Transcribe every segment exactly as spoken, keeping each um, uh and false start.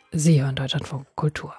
Sie hören Deutschlandfunk Kultur.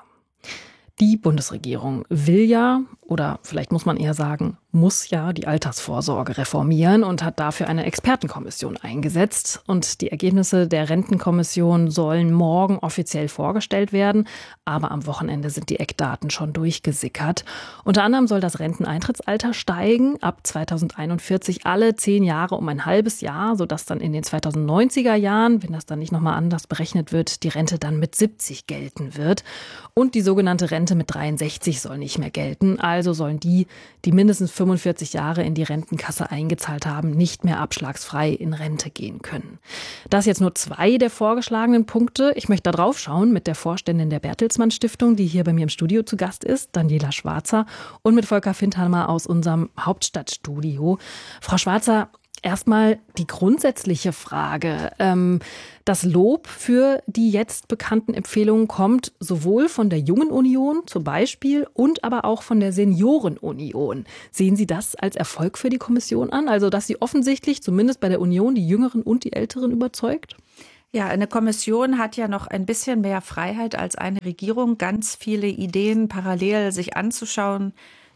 Die Bundesregierung will ja, oder vielleicht muss man eher sagen, muss ja die Altersvorsorge reformieren und hat dafür eine Expertenkommission eingesetzt. Und die Ergebnisse der Rentenkommission sollen morgen offiziell vorgestellt werden. Aber am Wochenende sind die Eckdaten schon durchgesickert. Unter anderem soll das Renteneintrittsalter steigen, ab zweitausendeinundvierzig alle zehn Jahre um ein halbes Jahr, sodass dann in den zweitausendneunziger Jahren, wenn das dann nicht nochmal anders berechnet wird, die Rente dann mit siebzig gelten wird. Und die sogenannte Rente mit dreiundsechzig soll nicht mehr gelten. Also sollen die, die mindestens fünfundvierzig Jahre in die Rentenkasse eingezahlt haben, nicht mehr abschlagsfrei in Rente gehen können. Das jetzt nur zwei der vorgeschlagenen Punkte. Ich möchte da drauf schauen mit der Vorständin der Bertelsmann Stiftung, die hier bei mir im Studio zu Gast ist, Daniela Schwarzer, und mit Volker Findhammer aus unserem Hauptstadtstudio. Frau Schwarzer, erstmal die grundsätzliche Frage. Ähm, das Lob für die jetzt bekannten Empfehlungen kommt sowohl von der Jungen Union zum Beispiel und aber auch von der Seniorenunion. Sehen Sie das als Erfolg für die Kommission an? Also, dass sie offensichtlich zumindest bei der Union die Jüngeren und die Älteren überzeugt? Ja, eine Kommission hat ja noch ein bisschen mehr Freiheit als eine Regierung, ganz viele Ideen parallel sich anzuschauen,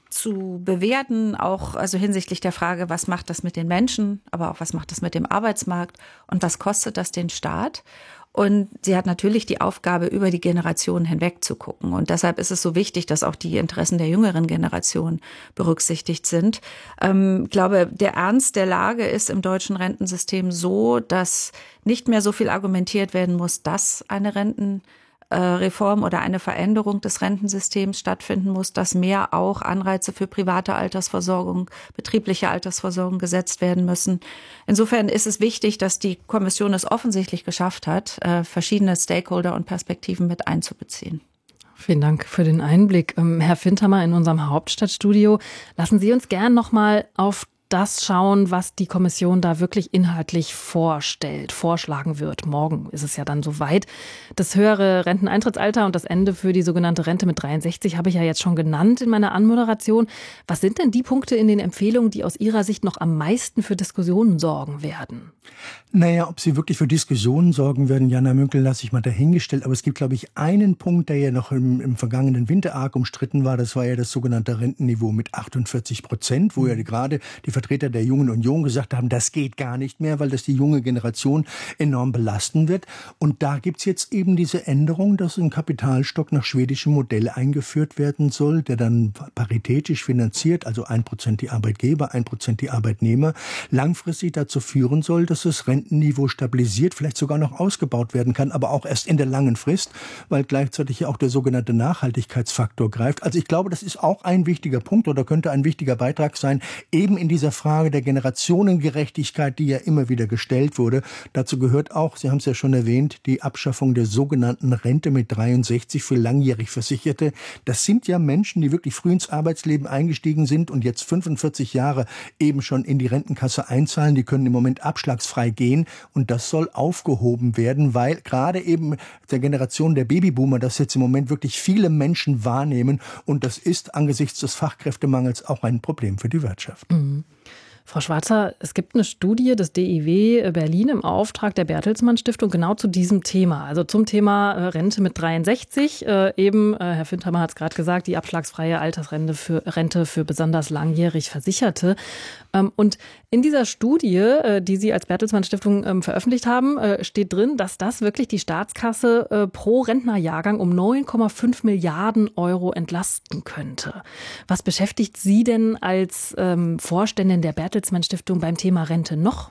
zu bewerten, auch also hinsichtlich der Frage, was macht das mit den Menschen, aber auch was macht das mit dem Arbeitsmarkt und was kostet das den Staat? Und sie hat natürlich die Aufgabe, über die Generationen hinweg zu gucken. Und deshalb ist es so wichtig, dass auch die Interessen der jüngeren Generation berücksichtigt sind. Ähm, ich glaube, der Ernst der Lage ist im deutschen Rentensystem so, dass nicht mehr so viel argumentiert werden muss, dass eine Renten Reform oder eine Veränderung des Rentensystems stattfinden muss, dass mehr auch Anreize für private Altersversorgung, betriebliche Altersversorgung gesetzt werden müssen. Insofern ist es wichtig, dass die Kommission es offensichtlich geschafft hat, verschiedene Stakeholder und Perspektiven mit einzubeziehen. Vielen Dank für den Einblick. Herr Findhammer in unserem Hauptstadtstudio. Lassen Sie uns gern noch mal auf das schauen, was die Kommission da wirklich inhaltlich vorstellt, vorschlagen wird. Morgen ist es ja dann soweit. Das höhere Renteneintrittsalter und das Ende für die sogenannte Rente mit dreiundsechzig habe ich ja jetzt schon genannt in meiner Anmoderation. Was sind denn die Punkte in den Empfehlungen, die aus Ihrer Sicht noch am meisten für Diskussionen sorgen werden? Naja, ob sie wirklich für Diskussionen sorgen werden, Jana Münkel, lasse ich mal dahingestellt. Aber es gibt, glaube ich, einen Punkt, der ja noch im, im vergangenen Winter arg umstritten war. Das war ja das sogenannte Rentenniveau mit achtundvierzig Prozent, wo ja gerade die Vertreter der Jungen Union gesagt haben, das geht gar nicht mehr, weil das die junge Generation enorm belasten wird. Und da gibt's jetzt eben diese Änderung, dass ein Kapitalstock nach schwedischem Modell eingeführt werden soll, der dann paritätisch finanziert, also ein Prozent die Arbeitgeber, ein Prozent die Arbeitnehmer, langfristig dazu führen soll, dass das Rentenniveau stabilisiert, vielleicht sogar noch ausgebaut werden kann, aber auch erst in der langen Frist, weil gleichzeitig ja auch der sogenannte Nachhaltigkeitsfaktor greift. Also ich glaube, das ist auch ein wichtiger Punkt oder könnte ein wichtiger Beitrag sein, eben in dieser Frage der Generationengerechtigkeit, die ja immer wieder gestellt wurde. Dazu gehört auch, Sie haben es ja schon erwähnt, die Abschaffung der sogenannten Rente mit dreiundsechzig für langjährig Versicherte. Das sind ja Menschen, die wirklich früh ins Arbeitsleben eingestiegen sind und jetzt fünfundvierzig Jahre eben schon in die Rentenkasse einzahlen. Die können im Moment abschlagsfrei gehen und das soll aufgehoben werden, weil gerade eben der Generation der Babyboomer das jetzt im Moment wirklich viele Menschen wahrnehmen und das ist angesichts des Fachkräftemangels auch ein Problem für die Wirtschaft. Mhm. Frau Schwarzer, es gibt eine Studie des D I W Berlin im Auftrag der Bertelsmann Stiftung genau zu diesem Thema, also zum Thema Rente mit dreiundsechzig. Äh, eben, äh, Herr Findhammer hat es gerade gesagt, die abschlagsfreie Altersrente für, Rente für besonders langjährig Versicherte. Ähm, und in dieser Studie, äh, die Sie als Bertelsmann Stiftung ähm, veröffentlicht haben, äh, steht drin, dass das wirklich die Staatskasse äh, pro Rentnerjahrgang um neun Komma fünf Milliarden Euro entlasten könnte. Was beschäftigt Sie denn als ähm, Vorständin der Bertelsmann Bertelsmann Stiftung beim Thema Rente noch?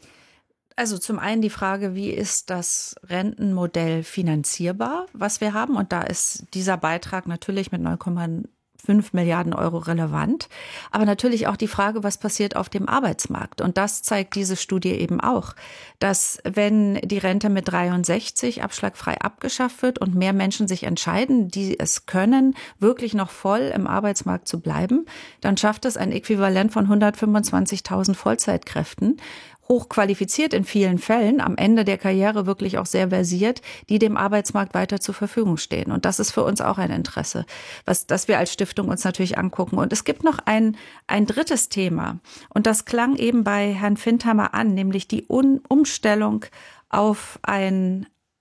Also zum einen die Frage, wie ist das Rentenmodell finanzierbar, was wir haben? Und da ist dieser Beitrag natürlich mit neun Komma fünf Milliarden Euro relevant. Aber natürlich auch die Frage, was passiert auf dem Arbeitsmarkt. Und das zeigt diese Studie eben auch, dass wenn die Rente mit dreiundsechzig abschlagfrei abgeschafft wird und mehr Menschen sich entscheiden, die es können, wirklich noch voll im Arbeitsmarkt zu bleiben, dann schafft es ein Äquivalent von hundertfünfundzwanzigtausend Vollzeitkräften, hochqualifiziert in vielen Fällen, am Ende der Karriere wirklich auch sehr versiert, die dem Arbeitsmarkt weiter zur Verfügung stehen. Und das ist für uns auch ein Interesse, was, das wir als Stiftung uns natürlich angucken. Und es gibt noch ein, ein drittes Thema. Und das klang eben bei Herrn Findhammer an, nämlich die Un- Umstellung auf ein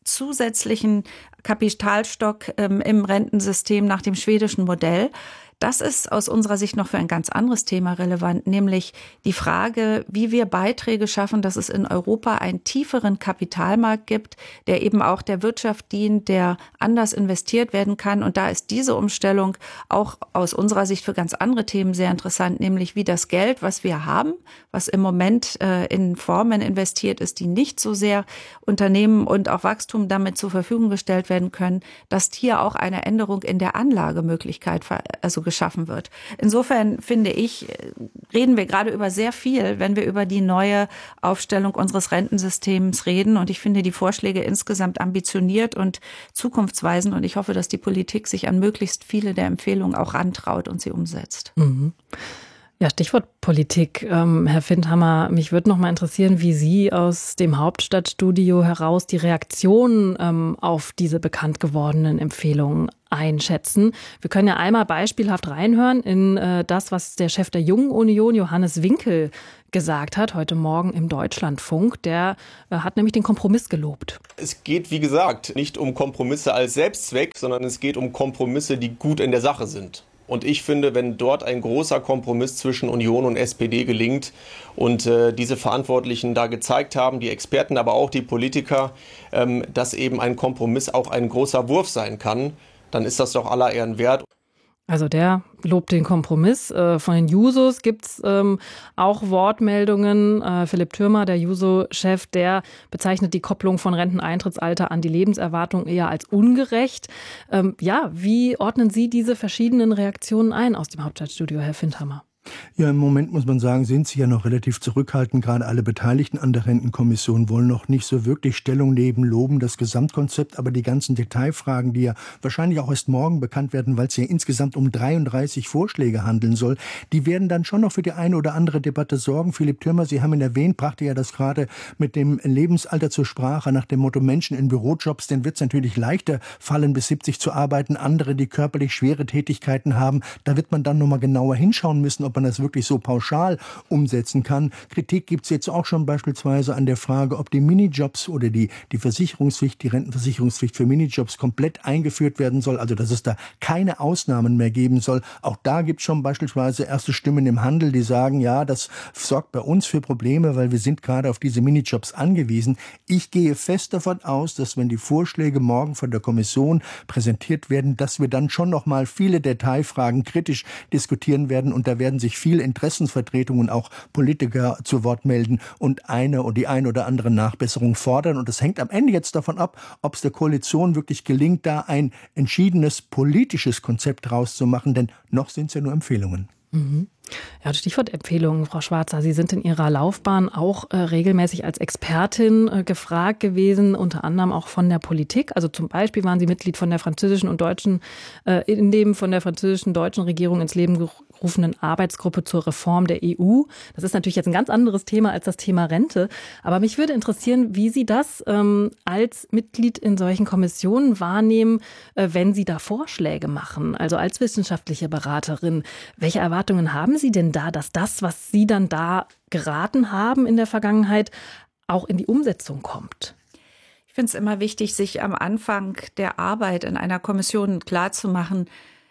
zusätzlichen Kapitalstock ähm, im Rentensystem nach dem schwedischen Modell. Das ist aus unserer Sicht noch für ein ganz anderes Thema relevant, nämlich die Frage, wie wir Beiträge schaffen, dass es in Europa einen tieferen Kapitalmarkt gibt, der eben auch der Wirtschaft dient, der anders investiert werden kann. Und da ist diese Umstellung auch aus unserer Sicht für ganz andere Themen sehr interessant, nämlich wie das Geld, was wir haben, was im Moment äh, in Formen investiert ist, die nicht so sehr Unternehmen und auch Wachstum damit zur Verfügung gestellt werden können, dass hier auch eine Änderung in der Anlagemöglichkeit also geschaffen wird. Insofern finde ich, reden wir gerade über sehr viel, wenn wir über die neue Aufstellung unseres Rentensystems reden. Und ich finde die Vorschläge insgesamt ambitioniert und zukunftsweisend. Und ich hoffe, dass die Politik sich an möglichst viele der Empfehlungen auch rantraut und sie umsetzt. Mhm. Ja, Stichwort Politik. Ähm, Herr Findhammer, mich würde noch mal interessieren, wie Sie aus dem Hauptstadtstudio heraus die Reaktionen ähm, auf diese bekannt gewordenen Empfehlungen einschätzen. Wir können ja einmal beispielhaft reinhören in äh, das, was der Chef der Jungen Union, Johannes Winkel, gesagt hat, heute Morgen im Deutschlandfunk. Der äh, hat nämlich den Kompromiss gelobt. Es geht, wie gesagt, nicht um Kompromisse als Selbstzweck, sondern es geht um Kompromisse, die gut in der Sache sind. Und ich finde, wenn dort ein großer Kompromiss zwischen Union und S P D gelingt und äh, diese Verantwortlichen da gezeigt haben, die Experten, aber auch die Politiker, ähm, dass eben ein Kompromiss auch ein großer Wurf sein kann, dann ist das doch aller Ehren wert. Also der lobt den Kompromiss. Von den Jusos gibt es ähm, auch Wortmeldungen. Äh, Philipp Thürmer, der Juso-Chef, der bezeichnet die Kopplung von Renteneintrittsalter an die Lebenserwartung eher als ungerecht. Ähm, ja, wie ordnen Sie diese verschiedenen Reaktionen ein aus dem Hauptstadtstudio, Herr Findhammer? Ja, im Moment muss man sagen, sind sie ja noch relativ zurückhaltend. Gerade alle Beteiligten an der Rentenkommission wollen noch nicht so wirklich Stellung nehmen, loben das Gesamtkonzept. Aber die ganzen Detailfragen, die ja wahrscheinlich auch erst morgen bekannt werden, weil es ja insgesamt um dreiunddreißig Vorschläge handeln soll, die werden dann schon noch für die eine oder andere Debatte sorgen. Philipp Thürmer, Sie haben ihn erwähnt, brachte ja das gerade mit dem Lebensalter zur Sprache nach dem Motto Menschen in Bürojobs. Denen wird es natürlich leichter fallen, bis siebzig zu arbeiten. Andere, die körperlich schwere Tätigkeiten haben, da wird man dann nochmal genauer hinschauen müssen, ob man das wirklich so pauschal umsetzen kann. Kritik gibt es jetzt auch schon beispielsweise an der Frage, ob die Minijobs oder die, die Versicherungspflicht, die Rentenversicherungspflicht für Minijobs komplett eingeführt werden soll, also dass es da keine Ausnahmen mehr geben soll. Auch da gibt es schon beispielsweise erste Stimmen im Handel, die sagen, ja, das sorgt bei uns für Probleme, weil wir sind gerade auf diese Minijobs angewiesen. Ich gehe fest davon aus, dass wenn die Vorschläge morgen von der Kommission präsentiert werden, dass wir dann schon noch mal viele Detailfragen kritisch diskutieren werden und da werden sich viele Interessensvertretungen und auch Politiker zu Wort melden und eine oder die ein oder andere Nachbesserung fordern. Und das hängt am Ende jetzt davon ab, ob es der Koalition wirklich gelingt, da ein entschiedenes politisches Konzept rauszumachen, denn noch sind es ja nur Empfehlungen. Mhm. Ja, Stichwort Empfehlungen, Frau Schwarzer. Sie sind in Ihrer Laufbahn auch äh, regelmäßig als Expertin äh, gefragt gewesen, unter anderem auch von der Politik. Also zum Beispiel waren Sie Mitglied von der französischen und deutschen, äh, in dem von der französischen deutschen Regierung ins Leben gerufenen Arbeitsgruppe zur Reform der E U. Das ist natürlich jetzt ein ganz anderes Thema als das Thema Rente. Aber mich würde interessieren, wie Sie das ähm, als Mitglied in solchen Kommissionen wahrnehmen, äh, wenn Sie da Vorschläge machen. Also als wissenschaftliche Beraterin. Welche Erwartungen haben Sie denn da, dass das, was Sie dann da geraten haben in der Vergangenheit, auch in die Umsetzung kommt? Ich finde es immer wichtig, sich am Anfang der Arbeit in einer Kommission klarzumachen,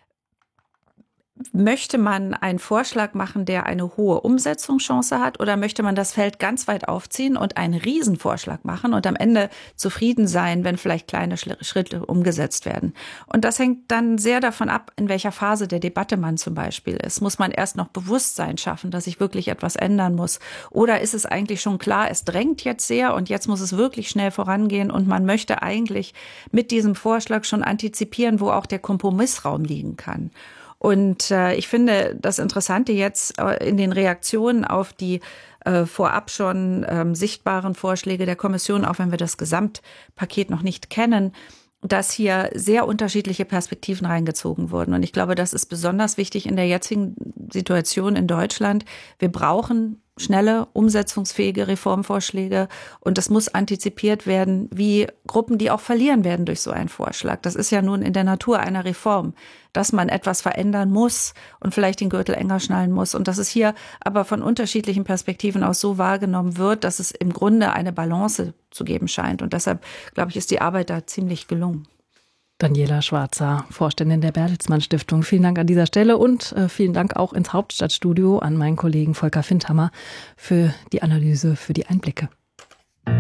möchte man einen Vorschlag machen, der eine hohe Umsetzungschance hat, oder möchte man das Feld ganz weit aufziehen und einen Riesenvorschlag machen und am Ende zufrieden sein, wenn vielleicht kleine Schritte umgesetzt werden? Und das hängt dann sehr davon ab, in welcher Phase der Debatte man zum Beispiel ist. Muss man erst noch Bewusstsein schaffen, dass sich wirklich etwas ändern muss? Oder ist es eigentlich schon klar, es drängt jetzt sehr und jetzt muss es wirklich schnell vorangehen und man möchte eigentlich mit diesem Vorschlag schon antizipieren, wo auch der Kompromissraum liegen kann? Und äh, ich finde das Interessante jetzt äh, in den Reaktionen auf die äh, vorab schon ähm, sichtbaren Vorschläge der Kommission, auch wenn wir das Gesamtpaket noch nicht kennen, dass hier sehr unterschiedliche Perspektiven reingezogen wurden. Und ich glaube, das ist besonders wichtig in der jetzigen Situation in Deutschland. Wir brauchen schnelle, umsetzungsfähige Reformvorschläge und es muss antizipiert werden, wie Gruppen, die auch verlieren werden durch so einen Vorschlag. Das ist ja nun in der Natur einer Reform, dass man etwas verändern muss und vielleicht den Gürtel enger schnallen muss und dass es hier aber von unterschiedlichen Perspektiven aus so wahrgenommen wird, dass es im Grunde eine Balance zu geben scheint und deshalb, glaube ich, ist die Arbeit da ziemlich gelungen. Daniela Schwarzer, Vorständin der Bertelsmann Stiftung. Vielen Dank an dieser Stelle und äh, vielen Dank auch ins Hauptstadtstudio an meinen Kollegen Volker Findhammer für die Analyse, für die Einblicke.